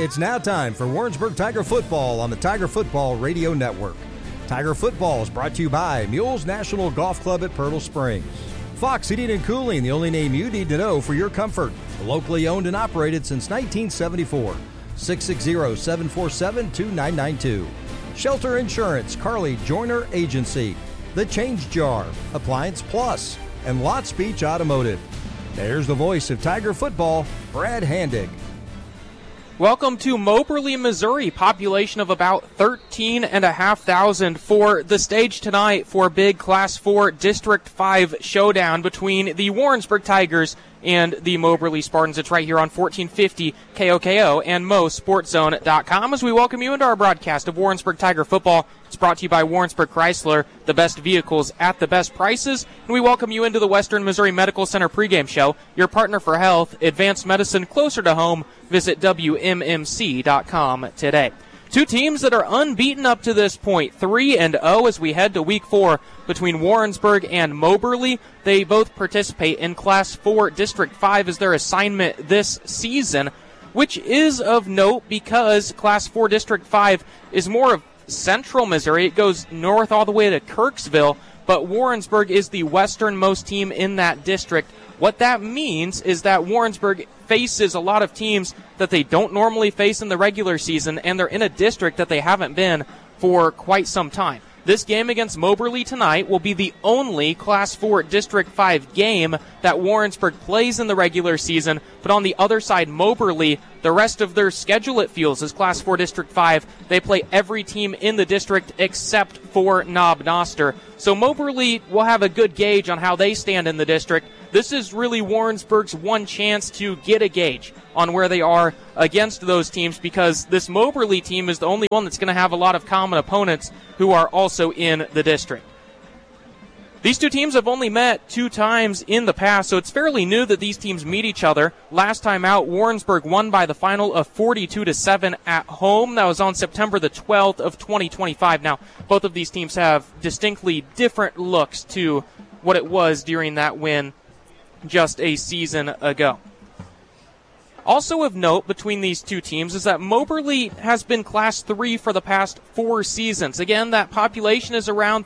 It's now time for Warrensburg Tiger Football on the Tiger Football Radio Network. Tiger Football is brought to you by Mules National Golf Club at Pirtle Springs. Fox Heating and Cooling, the only name you need to know for your comfort. Locally owned and operated since 1974. 660-747-2992. Shelter Insurance, Carly Joyner Agency. The Change Jar, Appliance Plus, and Lots Beach Automotive. There's the voice of Tiger Football, Brad Handig. Welcome to Moberly, Missouri. Population of about 13,500 for the stage tonight for a big Class 4 District 5 showdown between the Warrensburg Tigers and the Moberly Spartans. It's right here on 1450 KOKO and MoSportsZone.com as we welcome you into our broadcast of Warrensburg Tiger Football. It's brought to you by Warrensburg Chrysler, the best vehicles at the best prices. And we welcome you into the Western Missouri Medical Center pregame show, your partner for health, advanced medicine closer to home. Visit WMMC.com today. Two teams that are unbeaten up to this point, 3-0 as we head to Week 4 between Warrensburg and Moberly. They both participate in Class 4 District 5 as their assignment this season, which is of note because Class 4 District 5 is more of central Missouri. It goes north all the way to Kirksville, but Warrensburg is the westernmost team in that district. What that means is that Warrensburg faces a lot of teams that they don't normally face in the regular season, and they're in a district that they haven't been for quite some time. This game against Moberly tonight will be the only Class 4 District 5 game that Warrensburg plays in the regular season, but on the other side, Moberly, the rest of their schedule, it feels, is Class 4 District 5. They play every team in the district except for Knob Noster. So Moberly will have a good gauge on how they stand in the district. This is really Warrensburg's one chance to get a gauge on where they are against those teams, because this Moberly team is the only one that's going to have a lot of common opponents who are also in the district. These two teams have only met 2 times in the past, so it's fairly new that these teams meet each other. Last time out, Warrensburg won by the final of 42-7 at home. That was on September the 12th of 2025. Now, both of these teams have distinctly different looks to what it was during that win just a season ago. Also of note between these two teams is that Moberly has been Class 3 for the past 4 seasons. Again, that population is around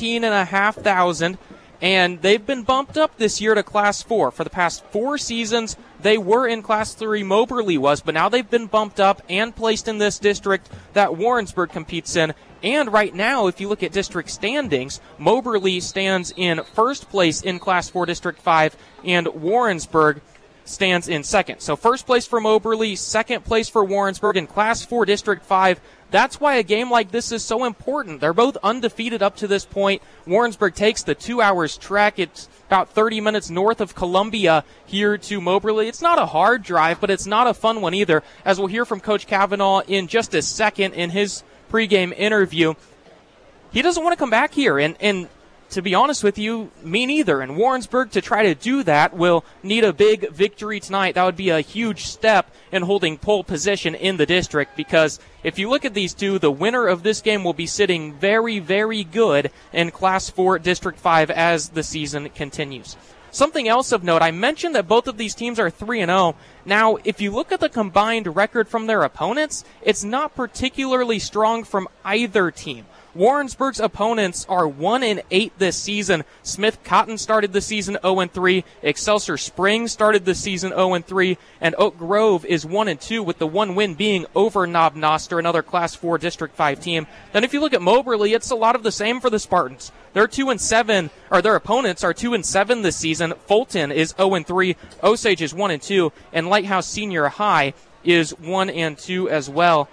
13,500, and they've been bumped up this year to Class 4. For the past 4 seasons, they were in Class 3, Moberly was, but now they've been bumped up and placed in this district that Warrensburg competes in. And right now, if you look at district standings, Moberly stands in first place in Class 4 District 5, and Warrensburg stands in second. So first place for Moberly, second place for Warrensburg in Class 4 District 5. That's why a game like this is so important. They're both undefeated up to this point. Warrensburg takes the 2 hours trek. It's about 30 minutes north of Columbia here to Moberly. It's not a hard drive, but it's not a fun one either, as we'll hear from Coach Kavanaugh in just a second in his pregame interview. He doesn't want to come back here, and to be honest with you, me neither. And Warrensburg, to try to do that, will need a big victory tonight. That would be a huge step in holding pole position in the district, because if you look at these two, the winner of this game will be sitting very, very good in Class 4 District 5 as the season continues. Something else of note, I mentioned that both of these teams are 3-0. Now, if you look at the combined record from their opponents, it's not particularly strong from either team. Warrensburg's opponents are 1-8 this season. Smith Cotton started the season 0-3. Excelsior Springs started the season 0-3. And Oak Grove is 1-2, with the one win being over Knob Noster, another Class 4 District 5 team. Then if you look at Moberly, it's a lot of the same for the Spartans. They're 2-7, or their opponents are 2-7 this season. Fulton is 0-3. Osage is 1-2. And Lighthouse Senior High is 1-2 as well.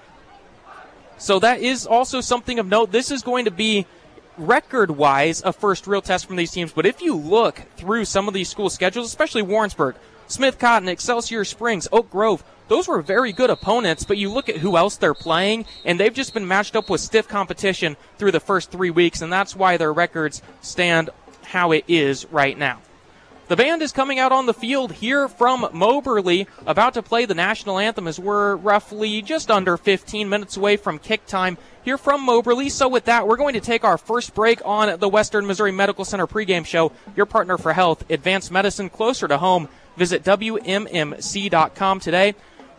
So that is also something of note. This is going to be, record-wise, a first real test from these teams. But if you look through some of these school schedules, especially Warrensburg, Smith Cotton, Excelsior Springs, Oak Grove, those were very good opponents. But you look at who else they're playing, and they've just been matched up with stiff competition through the first 3 weeks, and that's why their records stand how it is right now. The band is coming out on the field here from Moberly, about to play the national anthem as we're roughly just under 15 minutes away from kick time here from Moberly. So with that, we're going to take our first break on the Western Missouri Medical Center pregame show, your partner for health, advanced medicine closer to home. Visit WMMC.com today.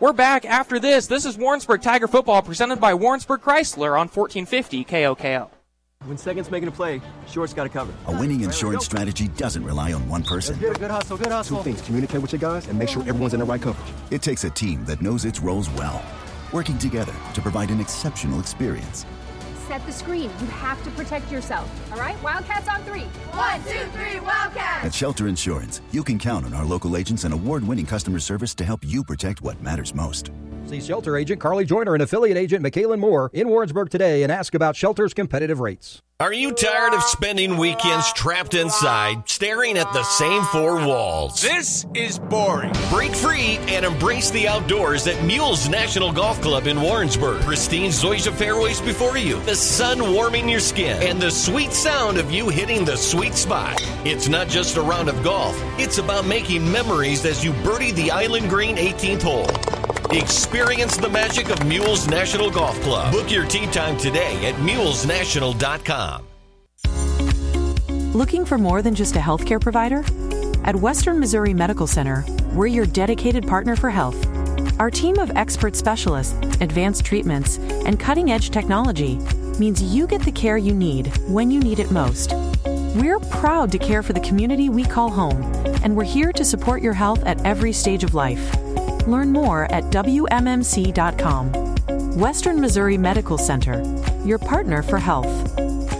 We're back after this. This is Warrensburg Tiger Football presented by Warrensburg Chrysler on 1450 KOKO. When second's making a play, short's got to cover. A winning insurance strategy doesn't rely on one person. Good hustle, good hustle. Two things. Communicate with your guys and make sure everyone's in the right coverage. It takes a team that knows its roles well, working together to provide an exceptional experience. Set the screen. You have to protect yourself. All right? Wildcats on 3. 1, 2, 3, Wildcats! At Shelter Insurance, you can count on our local agents and award-winning customer service to help you protect what matters most. See Shelter agent Carly Joyner and affiliate agent McKaylin Moore in Warrensburg today and ask about Shelter's competitive rates. Are you tired of spending weekends trapped inside, staring at the same four walls? This is boring. Break free and embrace the outdoors at Mules National Golf Club in Warrensburg. Pristine Zoysia fairways before you, the sun warming your skin, and the sweet sound of you hitting the sweet spot. It's not just a round of golf. It's about making memories as you birdie the Island Green 18th hole. Experience the magic of Mules National Golf Club. Book your tee time today at mulesnational.com. Looking for more than just a healthcare provider? At Western Missouri Medical Center, we're your dedicated partner for health. Our team of expert specialists, advanced treatments, and cutting-edge technology means you get the care you need when you need it most. We're proud to care for the community we call home, and we're here to support your health at every stage of life. Learn more at WMMC.com. Western Missouri Medical Center, your partner for health.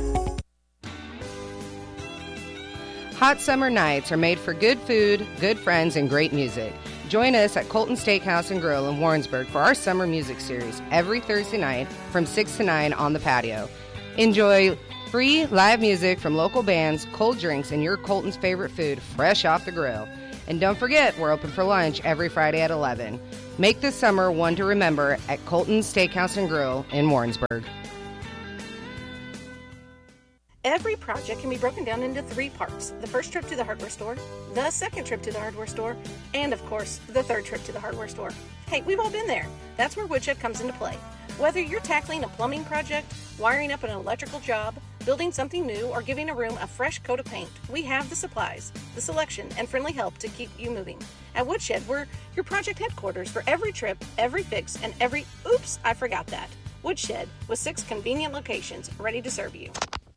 Hot summer nights are made for good food, good friends, and great music. Join us at Colton Steakhouse and Grill in Warrensburg for our summer music series every Thursday night from 6 to 9 on the patio. Enjoy free live music from local bands, cold drinks, and your Colton's favorite food fresh off the grill. And don't forget, we're open for lunch every Friday at 11. Make this summer one to remember at Colton's Steakhouse and Grill in Warrensburg. Every project can be broken down into 3 parts. The first trip to the hardware store, the second trip to the hardware store, and of course, the third trip to the hardware store. Hey, we've all been there. That's where Woodshed comes into play. Whether you're tackling a plumbing project, wiring up an electrical job, building something new, or giving a room a fresh coat of paint, we have the supplies, the selection, and friendly help to keep you moving. At Woodshed, we're your project headquarters for every trip, every fix, and every oops, I forgot that. Woodshed, with 6 convenient locations ready to serve you.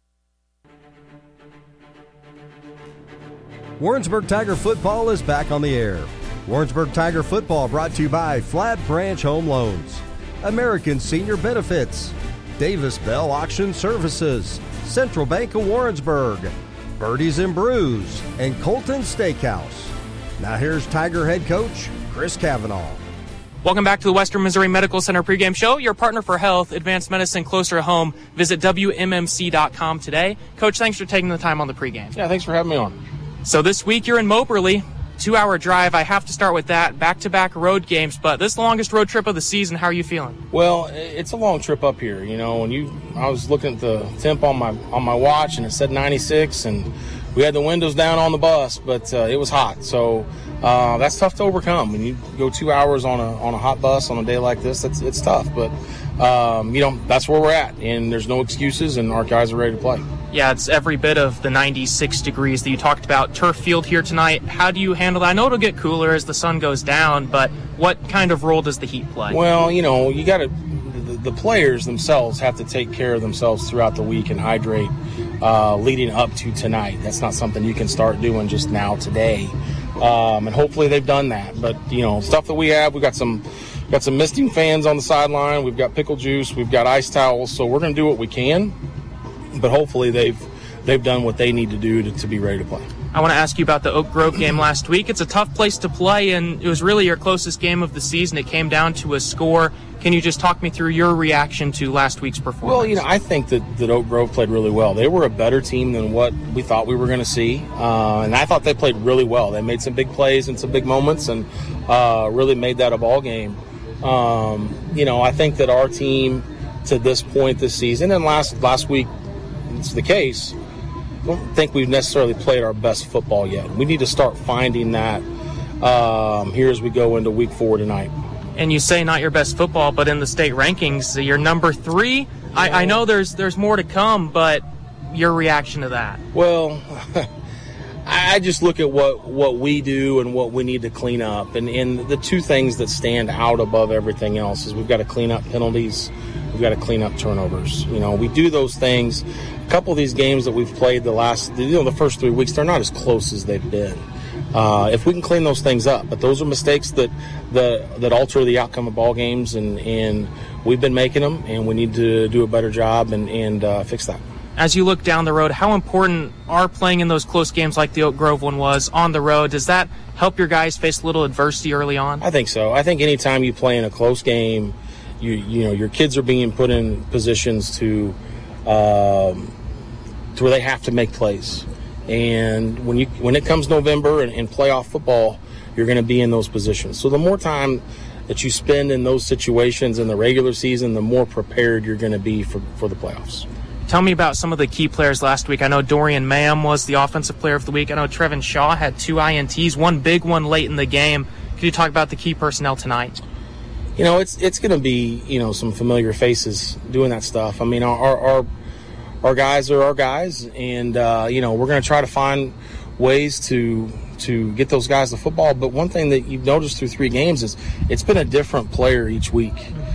Warrensburg Tiger Football is back on the air. Warrensburg Tiger Football brought to you by Flat Branch Home Loans, American Senior Benefits, Davis Bell Auction Services, Central Bank of Warrensburg, Birdies and Brews, and Colton Steakhouse. Now here's Tiger head coach Chris Cavanaugh. Welcome back to the Western Missouri Medical Center pregame show, your partner for health, advanced medicine closer to home. Visit WMMC.com today. Coach, thanks for taking the time on the pregame. Yeah, thanks for having me on. So this week you're in Moberly, 2-hour drive. I have to start with that. Back-to-back road games, but this is the longest road trip of the season. How are you feeling? Well, it's a long trip up here. You know, I was looking at the temp on my watch, and it said 96, and we had the windows down on the bus, but it was hot. So that's tough to overcome. When you go 2 hours on a hot bus on a day like this, it's tough. But that's where we're at, and there's no excuses, and our guys are ready to play. Yeah, it's every bit of the 96 degrees that you talked about. Turf field here tonight. How do you handle that? I know it'll get cooler as the sun goes down, but what kind of role does the heat play? Well, you got to the players themselves have to take care of themselves throughout the week and hydrate leading up to tonight. That's not something you can start doing just now today. And hopefully they've done that. But, stuff that we got some misting fans on the sideline. We've got pickle juice. We've got ice towels. So we're going to do what we can. But hopefully they've done what they need to do to be ready to play. I want to ask you about the Oak Grove game last week. It's a tough place to play, and it was really your closest game of the season. It came down to a score. Can you just talk me through your reaction to last week's performance? Well, I think that Oak Grove played really well. They were a better team than what we thought we were going to see, and I thought they played really well. They made some big plays and some big moments and really made that a ball game. I think that our team to this point this season, and last week it's the case, I don't think we've necessarily played our best football yet. We need to start finding that here as we go into week 4 tonight. And you say not your best football, but in the state rankings, you're number 3. I know there's more to come, but your reaction to that? Well, I just look at what we do and what we need to clean up. And the two things that stand out above everything else is we've got to clean up penalties. We've got to clean up turnovers. We do those things. A couple of these games that we've played the first 3 weeks, they're not as close as they've been. If we can clean those things up, but those are mistakes that alter the outcome of ball games, and we've been making them, and we need to do a better job and fix that. As you look down the road, how important are playing in those close games like the Oak Grove one was on the road? Does that help your guys face a little adversity early on? I think so. I think anytime you play in a close game, your kids are being put in positions to where they have to make plays. And when it comes November and playoff football, you're going to be in those positions. So the more time that you spend in those situations in the regular season, the more prepared you're going to be for the playoffs. Tell me about some of the key players last week. I know Dorian Mayhem was the offensive player of the week. I know Trevin Shaw had 2 INTs, one big one late in the game. Could you talk about the key personnel tonight? It's going to be, some familiar faces doing that stuff. I mean, our guys are our guys, and, we're going to try to find ways to get those guys the football. But one thing that you've noticed through 3 games is it's been a different player each week.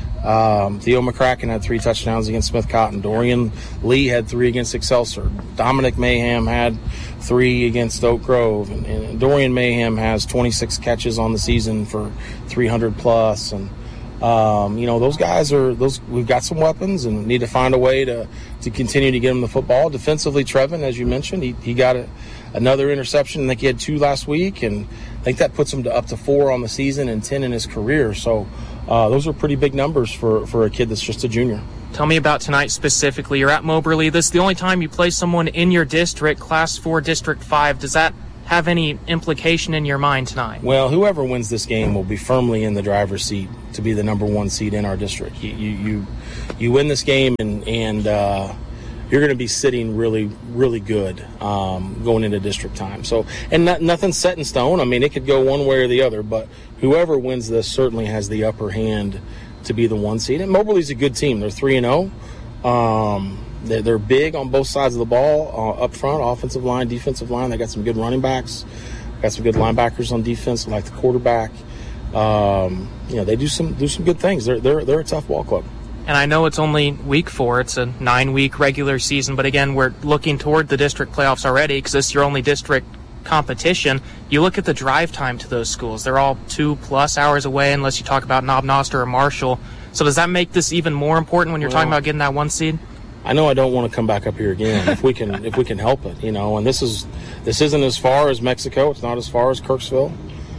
Theo McCracken had 3 touchdowns against Smith Cotton. Dorian Lee had 3 against Excelsior. Dominic Mayhem had 3 against Oak Grove. And Dorian Mayhem has 26 catches on the season for 300 plus. And, those guys we've got some weapons and need to find a way to continue to get them the football. Defensively, Trevin, as you mentioned, he got another interception. I think he had 2 last week, and I think that puts him up to 4 on the season and 10 in his career. So those are pretty big numbers for a kid that's just a junior. Tell me about tonight specifically. You're at Moberly. This is the only time you play someone in your district, Class 4, District 5. Does that have any implication in your mind tonight? Well, whoever wins this game will be firmly in the driver's seat to be the number 1 seed in our district. You win this game, and you're going to be sitting really, really good going into district time. So, and nothing's set in stone. I mean, it could go one way or the other, but whoever wins this certainly has the upper hand to be the 1 seed. And Moberly's a good team. They're 3-0. They're big on both sides of the ball, up front, offensive line, defensive line. They got some good running backs, got some good linebackers on defense, like the quarterback. They do some good things. They're a tough ball club. And I know it's only week 4. It's a 9-week regular season. But again, we're looking toward the district playoffs already because this is your only district competition. You look at the drive time to those schools. They're all 2+ hours away unless you talk about Knob Noster or Marshall. So does that make this even more important when you're talking about getting that 1 seed? I know I don't want to come back up here again if we can help it, And this isn't as far as Mexico. It's not as far as Kirksville.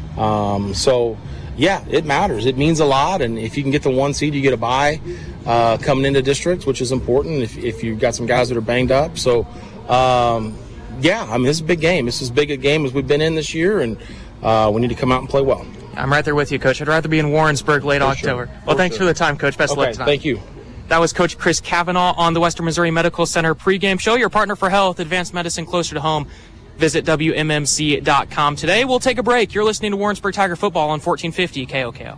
So yeah, it matters. It means a lot. And if you can get the 1 seed, you get a bye coming into districts, which is important if you've got some guys that are banged up. So this is a big game. This is as big a game as we've been in this year, and we need to come out and play well. I'm right there with you, Coach. I'd rather be in Warrensburg late October. Well, thanks for the time, Coach. Best of luck tonight. Thank you. That was Coach Chris Cavanaugh on the Western Missouri Medical Center pregame show. Your partner for health, advanced medicine closer to home. Visit WMMC.com today. We'll take a break. You're listening to Warrensburg Tiger Football on 1450 KOKO.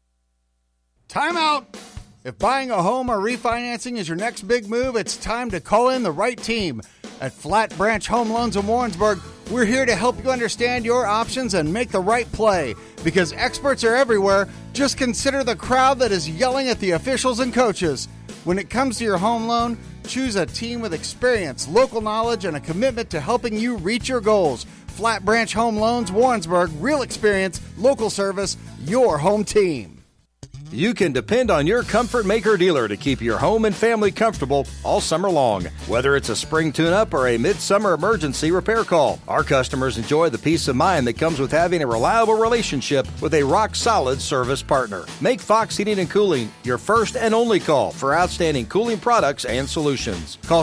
Time out. If buying a home or refinancing is your next big move, it's time to call in the right team. At Flat Branch Home Loans in Warrensburg, we're here to help you understand your options and make the right play. Because experts are everywhere, just consider the crowd that is yelling at the officials and coaches. When it comes to your home loan, choose a team with experience, local knowledge, and a commitment to helping you reach your goals. Flat Branch Home Loans, Warrensburg, real experience, local service, your home team. You can depend on your Comfort Maker dealer to keep your home and family comfortable all summer long. Whether it's a spring tune-up or a midsummer emergency repair call, our customers enjoy the peace of mind that comes with having a reliable relationship with a rock-solid service partner. Make Fox Heating and Cooling your first and only call for outstanding cooling products and solutions. Call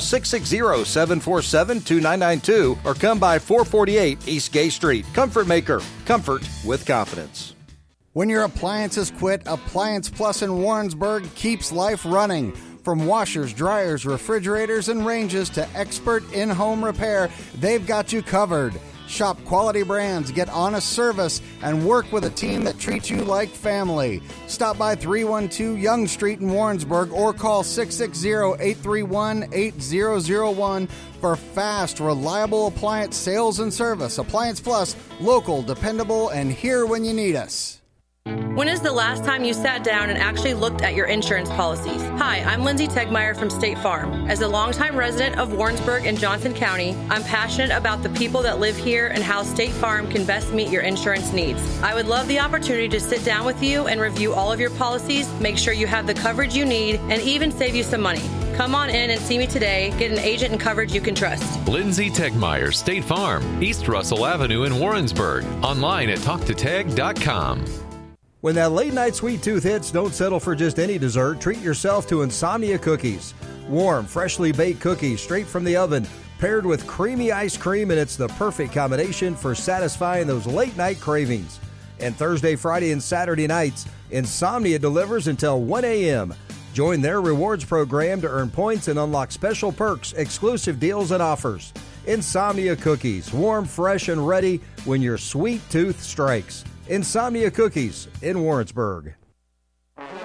660-747-2992 or come by 448 East Gay Street. Comfort Maker. Comfort with confidence. When your appliances quit, Appliance Plus in Warrensburg keeps life running. From washers, dryers, refrigerators, and ranges to expert in-home repair, they've got you covered. Shop quality brands, get honest service, and work with a team that treats you like family. Stop by 312 Young Street in Warrensburg or call 660-831-8001 for fast, reliable appliance sales and service. Appliance Plus, local, dependable, and here when you need us. When is the last time you sat down and actually looked at your insurance policies? Hi, I'm Lindsay Tegmeyer from State Farm. As a longtime resident of Warrensburg and Johnson County, I'm passionate about the people that live here and how State Farm can best meet your insurance needs. I would love the opportunity to sit down with you and review all of your policies, make sure you have the coverage you need, and even save you some money. Come on in and see me today. Get an agent and coverage you can trust. Lindsay Tegmeyer, State Farm, East Russell Avenue in Warrensburg. Online at talktoteg.com. When that late-night sweet tooth hits, don't settle for just any dessert. Treat yourself to Insomnia Cookies. Warm, freshly baked cookies straight from the oven, paired with creamy ice cream, and it's the perfect combination for satisfying those late-night cravings. And Thursday, Friday, and Saturday nights, Insomnia delivers until 1 a.m. Join their rewards program to earn points and unlock special perks, exclusive deals, and offers. Insomnia Cookies, warm, fresh, and ready when your sweet tooth strikes. Insomnia Cookies in Warrensburg.